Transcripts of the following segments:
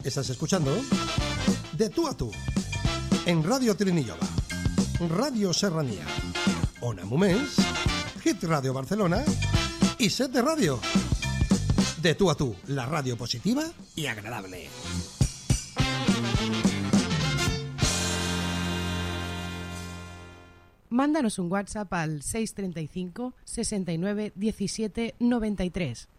Estás escuchando De Tú a Tú en Radio Trinillova, Radio Serranía, Ona Moments, Hit Radio Barcelona y Set de Radio. De Tú a Tú, la radio positiva y agradable. Mándanos un WhatsApp al 635 69 17 93.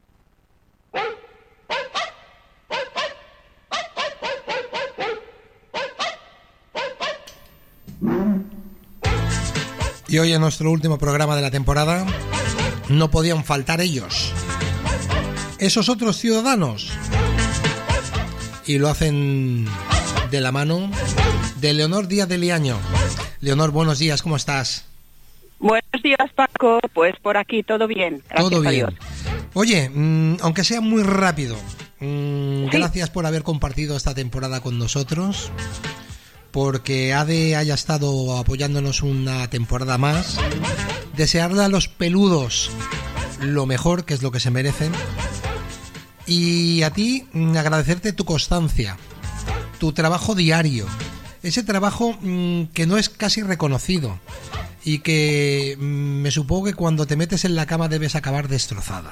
Y hoy en nuestro último programa de la temporada no podían faltar ellos, esos otros ciudadanos, y lo hacen de la mano de Leonor Díaz de Liaño. Leonor, buenos días, ¿cómo estás? Buenos días, Paco. Pues por aquí todo bien, gracias todo bien. A Dios. Oye, aunque sea muy rápido, gracias por haber compartido esta temporada con nosotros, porque ADE haya estado apoyándonos una temporada más. Desearle a los peludos lo mejor, que es lo que se merecen, y a ti agradecerte tu constancia, tu trabajo diario, ese trabajo que no es casi reconocido y que me supongo que cuando te metes en la cama debes acabar destrozada.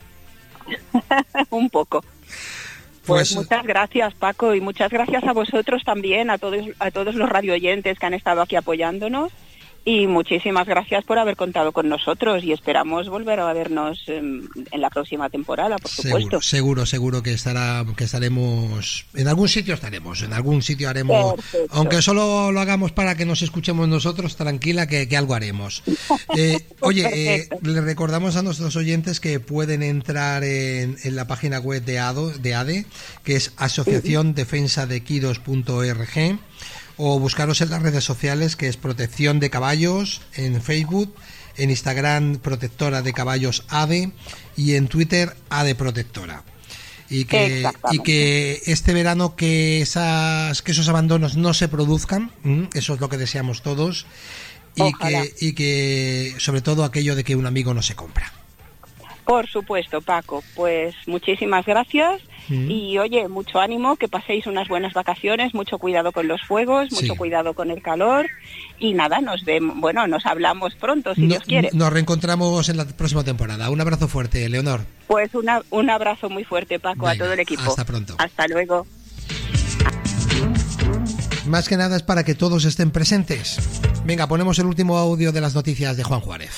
Un poco. Pues muchas gracias, Paco, y muchas gracias a vosotros también, a todos los radioyentes que han estado aquí apoyándonos, y muchísimas gracias por haber contado con nosotros, y esperamos volver a vernos en la próxima temporada, por supuesto. Seguro que estaremos, en algún sitio haremos. Perfecto. Aunque solo lo hagamos para que nos escuchemos nosotros, tranquila que algo haremos. Oye, le recordamos a nuestros oyentes que pueden entrar en la página web de ADE, que es asociaciondefensadequidos.org, o buscaros en las redes sociales, que es Protección de Caballos en Facebook, en Instagram Protectora de Caballos ADE y en Twitter ADE Protectora. Y que este verano que esos abandonos no se produzcan, eso es lo que deseamos todos, y que sobre todo aquello de que un amigo no se compra. Por supuesto, Paco, pues muchísimas gracias. Y oye, mucho ánimo, que paséis unas buenas vacaciones, mucho cuidado con los fuegos, mucho cuidado con el calor, y nada, nos hablamos pronto, si Dios quiere. Nos reencontramos en la próxima temporada. Un abrazo fuerte, Leonor. Pues un abrazo muy fuerte, Paco. Venga, a todo el equipo. Hasta pronto. Hasta luego. Más que nada es para que todos estén presentes. Venga, ponemos el último audio de las noticias de Juan Juárez.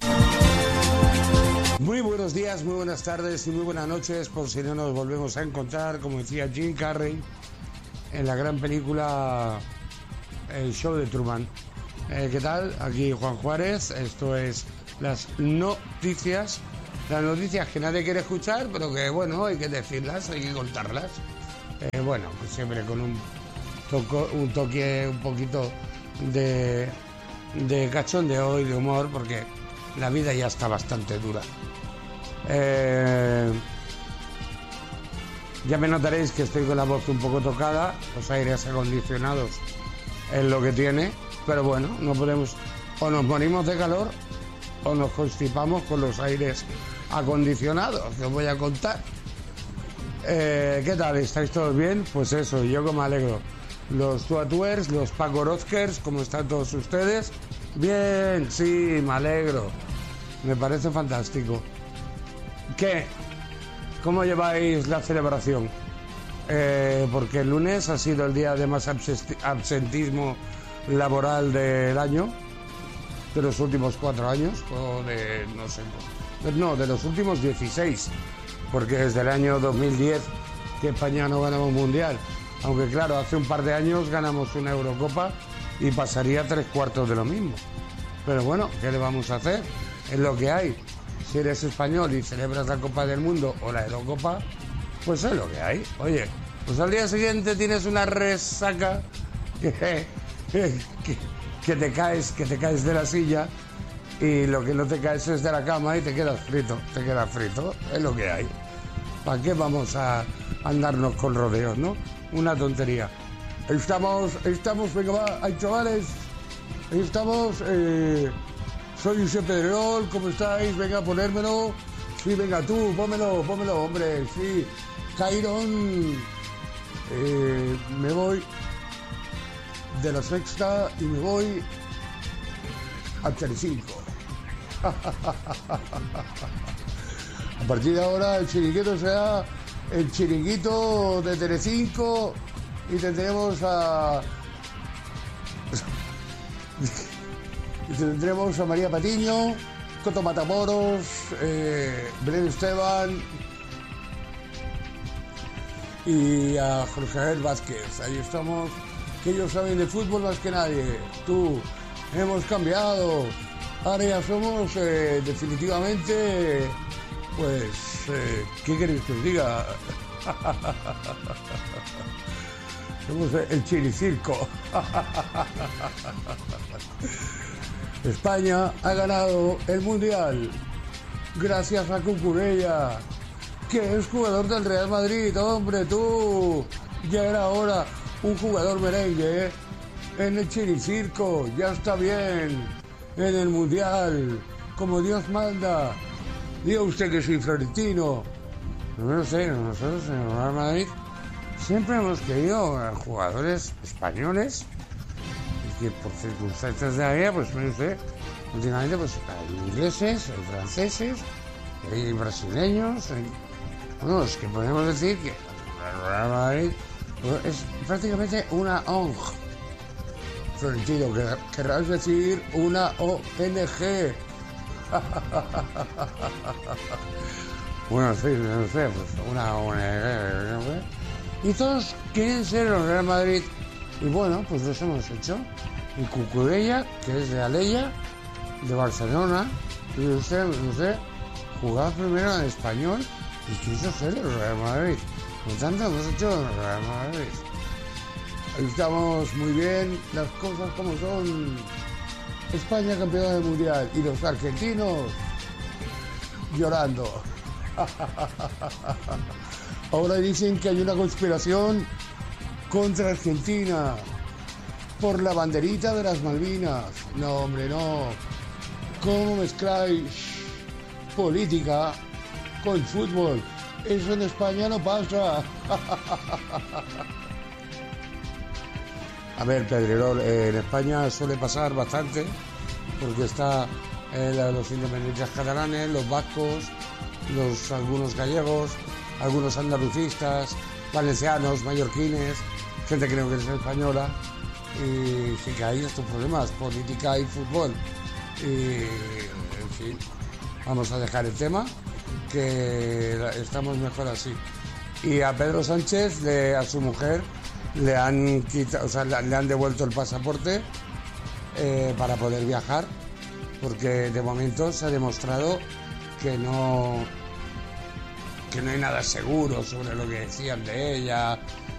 Muy buenos días, muy buenas tardes y muy buenas noches, por si no nos volvemos a encontrar, como decía Jim Carrey en la gran película El show de Truman. ¿Qué tal? Aquí Juan Juárez, esto es las noticias que nadie quiere escuchar, pero que bueno, hay que decirlas, hay que contarlas. Bueno, pues siempre con un toque un poquito de cachondeo y de humor, porque la vida ya está bastante dura. Ya me notaréis que estoy con la voz un poco tocada, los aires acondicionados es lo que tiene, pero bueno, no podemos, o nos morimos de calor o nos constipamos con los aires acondicionados, que os voy a contar. ¿Qué tal? ¿Estáis todos bien? Pues eso, yo como me alegro. Los Tuatuers, los Paco Rozkers, ¿cómo están todos ustedes? Bien, sí, me alegro. Me parece fantástico. ¿Qué? ¿Cómo lleváis la celebración? Porque el lunes ha sido el día de más absentismo laboral del año, de los últimos 4 años, o de, no sé, no, de los últimos 16, porque desde el año 2010 que España no ganamos un mundial, aunque claro, hace un par de años ganamos una Eurocopa y pasaría 3/4 de lo mismo. Pero bueno, ¿qué le vamos a hacer? Es lo que hay. Si eres español y celebras la Copa del Mundo o la Eurocopa, pues es lo que hay. Oye, pues al día siguiente tienes una resaca que te caes de la silla, y lo que no te caes es de la cama y te quedas frito, es lo que hay. ¿Para qué vamos a andarnos con rodeos, no? Una tontería. Estamos, venga va, hay chavales, estamos, soy Josep Pedrerol, ¿cómo estáis? Venga, ponérmelo. Sí, venga tú, pónmelo, hombre, sí. Cairon me voy de La Sexta y me voy a Telecinco. A partir de ahora el chiringuito será el chiringuito de Telecinco y tendremos a María Patiño, Coto Matamoros, Belén Esteban y a Jorge Javier Vázquez. Ahí estamos, que ellos saben de fútbol más que nadie. Hemos cambiado. Ahora ya somos definitivamente, pues, ¿qué queréis que os diga? Somos el chiricirco. España ha ganado el Mundial gracias a Cucurella, que es jugador del Real Madrid. Hombre, tú, ya era hora un jugador merengue en el chiricirco. Ya está bien, en el Mundial, como Dios manda. Diga usted que soy florentino. No sé, nosotros en el Real Madrid siempre hemos querido a jugadores españoles y que por circunstancias de la vida, pues no sé, últimamente pues hay ingleses, hay franceses, hay brasileños, bueno, es que podemos decir que el Real Madrid es prácticamente una ONG. Florentino, querrás decir una ONG. Bueno, sí, no sé, pues una ONG. Y todos quieren ser el Real Madrid. Y bueno, pues los hemos hecho. Y Cucurella, que es de Alella, de Barcelona, y usted, no sé, jugaba primero en español y quiso ser el Real Madrid. Por tanto, hemos hecho el Real Madrid. Ahí estamos muy bien, las cosas como son. España campeona del Mundial y los argentinos llorando. Ahora dicen que hay una conspiración contra Argentina por la banderita de las Malvinas. No, hombre, no. ¿Cómo mezcláis política con fútbol? Eso en España no pasa. A ver, Pedrerol, en España suele pasar bastante, porque está los independentistas catalanes, los vascos, algunos gallegos, algunos andalucistas, valencianos, mallorquines, gente que creo que es española, y sí que hay estos problemas, política y fútbol. Y, en fin, vamos a dejar el tema, que estamos mejor así. Y a Pedro Sánchez, a su mujer, le han quitado, o sea, le han devuelto el pasaporte para poder viajar, porque de momento se ha demostrado que no hay nada seguro sobre lo que decían de ella